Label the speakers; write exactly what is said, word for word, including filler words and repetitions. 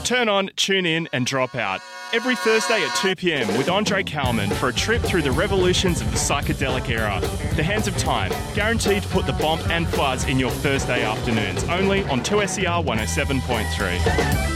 Speaker 1: Turn on, tune in and drop out. Every Thursday at two p m with Andre Kalman for a trip through the revolutions of the psychedelic era. The Hands of Time, guaranteed to put the bomb and fuzz in your Thursday afternoons, only on two S E R one oh seven point three.